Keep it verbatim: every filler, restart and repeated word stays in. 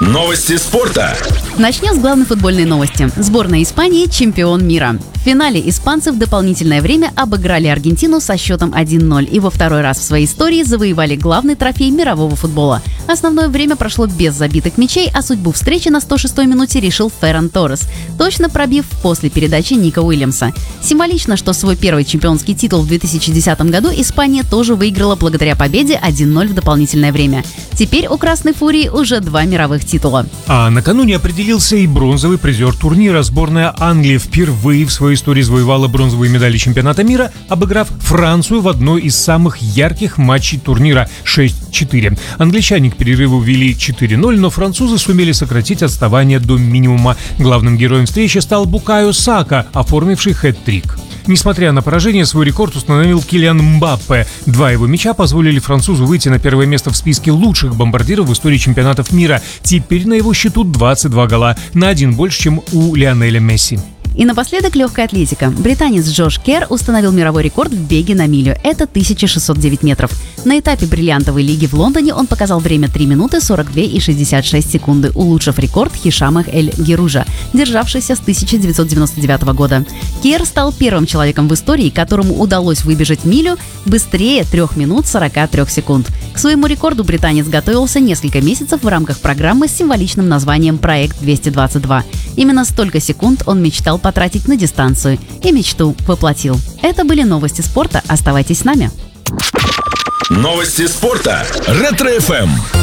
Новости спорта. Начнем с главной футбольной новости. Сборная Испании – чемпион мира. В финале испанцы в дополнительное время обыграли Аргентину со счетом один ноль и во второй раз в своей истории завоевали главный трофей мирового футбола. Основное время прошло без забитых мячей, а судьбу встречи на сто шестой минуте решил Ферран Торрес, точно пробив после передачи Ника Уильямса. Символично, что свой первый чемпионский титул в две тысячи десятом году Испания тоже выиграла благодаря победе один ноль в дополнительное время. Теперь у Красной Фурии уже два мировых титула. А накануне определился и бронзовый призер турнира. Сборная Англии впервые в своей истории завоевала бронзовые медали чемпионата мира, обыграв Францию в одной из самых ярких матчей турнира – шесть четыре. Англичане к перерыву вели четыре ноль, но французы сумели сократить отставание до минимума. Главным героем встречи стал Букайо Сака, оформивший хэт-трик. Несмотря на поражение, свой рекорд установил Килиан Мбаппе. Два его мяча позволили французу выйти на первое место в списке лучших бомбардиров в истории чемпионатов мира. Теперь на его счету двадцать два гола, на один больше, чем у Лионеля Месси. И напоследок легкая атлетика. Британец Джош Керр установил мировой рекорд в беге на милю. Это тысяча шестьсот девять метров. На этапе бриллиантовой лиги в Лондоне он показал время три минуты сорок два и шестьдесят шесть секунды, улучшив рекорд Хишама Эль-Геружа, державшийся с тысяча девятьсот девяносто девятого года. Керр стал первым человеком в истории, которому удалось выбежать милю быстрее трёх минут сорока трёх секунд. К своему рекорду британец готовился несколько месяцев в рамках программы с символичным названием «Проект двести двадцать два». Именно столько секунд он мечтал потратить на дистанцию, и мечту воплотил. Это были новости спорта. Оставайтесь с нами. Новости спорта. Ретро-эф эм.